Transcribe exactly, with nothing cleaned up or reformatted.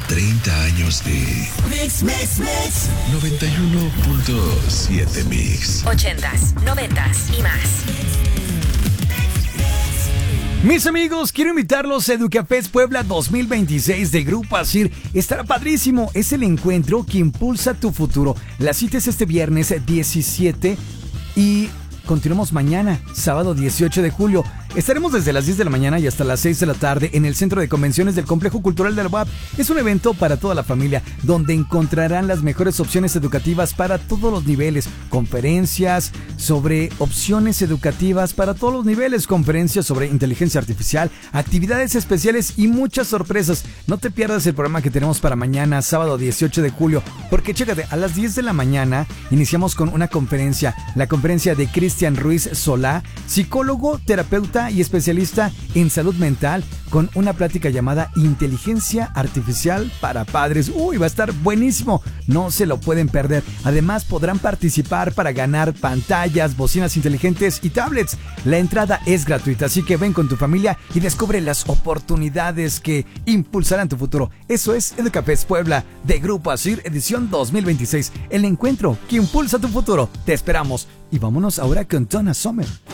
treinta años de Mix, Mix, Mix. noventa y uno punto siete Mix. Ochentas, noventas y más. Mis amigos, quiero invitarlos a Educafest Puebla dos mil veintiséis de Grupo Asir. Estará padrísimo. Es el encuentro que impulsa tu futuro. La cita es este viernes diecisiete y continuamos mañana, sábado dieciocho de julio. Estaremos desde las diez de la mañana y hasta las seis de la tarde en el Centro de Convenciones del Complejo Cultural de la U A P. Es un evento para toda la familia, donde encontrarán las mejores opciones educativas para todos los niveles. Conferencias sobre opciones educativas para todos los niveles. Conferencias sobre inteligencia artificial, actividades especiales y muchas sorpresas. No te pierdas el programa que tenemos para mañana, sábado dieciocho de julio, porque chécate, a las diez de la mañana iniciamos con una conferencia. La conferencia de Cristian Ruiz Solá, psicólogo, terapeuta y especialista en salud mental, con una plática llamada Inteligencia Artificial para Padres. Uy, va a estar buenísimo, no se lo pueden perder. Además podrán participar para ganar pantallas, bocinas inteligentes y tablets. La entrada es gratuita, así que ven con tu familia y descubre las oportunidades que impulsarán tu futuro. Eso es Educafest Puebla de Grupo Asir, edición dos mil veintiséis. El encuentro que impulsa tu futuro. Te esperamos. Y vámonos ahora con Donna Summer.